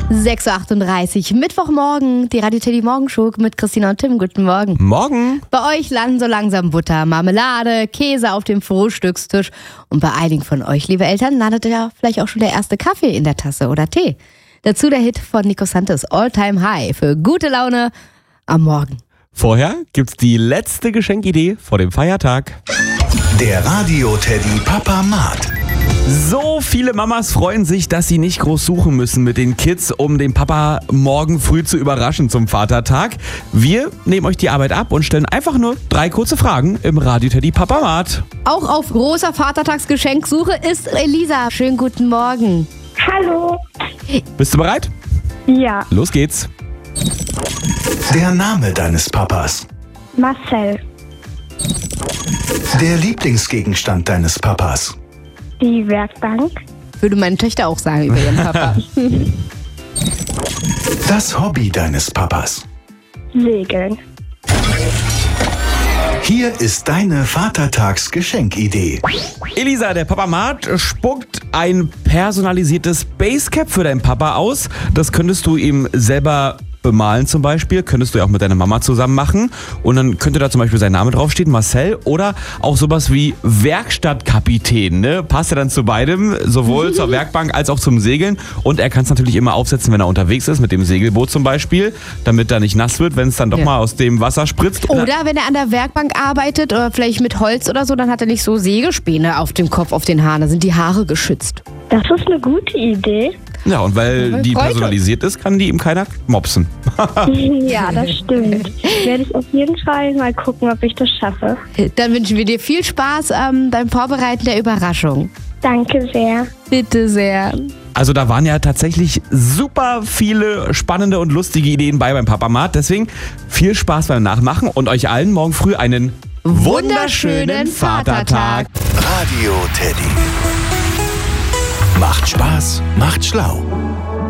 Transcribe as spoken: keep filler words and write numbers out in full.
sechs Uhr achtunddreißig, Mittwochmorgen, die Radio Teddy Morgenshow mit Christina und Tim. Guten Morgen. Morgen. Bei euch landen so langsam Butter, Marmelade, Käse auf dem Frühstückstisch. Und bei einigen von euch, liebe Eltern, landet ja vielleicht auch schon der erste Kaffee in der Tasse oder Tee. Dazu der Hit von Nico Santos, All Time High, für gute Laune am Morgen. Vorher gibt's die letzte Geschenkidee vor dem Feiertag. Der Radio Teddy Papa Mart. So viele Mamas freuen sich, dass sie nicht groß suchen müssen mit den Kids, um den Papa morgen früh zu überraschen zum Vatertag. Wir nehmen euch die Arbeit ab und stellen einfach nur drei kurze Fragen im Radio Teddy Papa Mart. Auch auf großer Vatertagsgeschenksuche ist Elisa. Schönen guten Morgen. Hallo. Bist du bereit? Ja, Los geht's. Der Name deines Papas. Marcel. Der Lieblingsgegenstand deines Papas. Die Werkbank. Würde meine Töchter auch sagen über ihren Papa. Das Hobby deines Papas. Segeln. Hier ist deine Vatertagsgeschenkidee. Elisa, der Papa Mart spuckt ein personalisiertes Basecap für deinen Papa aus. Das könntest du ihm selber bemalen zum Beispiel, könntest du ja auch mit deiner Mama zusammen machen und dann könnte da zum Beispiel sein Name draufstehen, Marcel, oder auch sowas wie Werkstattkapitän, ne? Passt ja dann zu beidem, sowohl zur Werkbank als auch zum Segeln, und er kann es natürlich immer aufsetzen, wenn er unterwegs ist, mit dem Segelboot zum Beispiel, damit er nicht nass wird, wenn es dann doch Ja. mal aus dem Wasser spritzt. Oder wenn er an der Werkbank arbeitet oder vielleicht mit Holz oder so, dann hat er nicht so Sägespäne auf dem Kopf, auf den Haaren, da sind die Haare geschützt. Das ist eine gute Idee. Ja, und weil Ja, die freut personalisiert ist, kann die ihm keiner mopsen. Ja, das stimmt. Werde ich auf jeden Fall mal gucken, ob ich das schaffe. Dann wünschen wir dir viel Spaß ähm, beim Vorbereiten der Überraschung. Danke sehr. Bitte sehr. Also da waren ja tatsächlich super viele spannende und lustige Ideen bei beim Papa Mart. Deswegen viel Spaß beim Nachmachen und euch allen morgen früh einen wunderschönen Vatertag. Radio Teddy. Macht Spaß, macht schlau.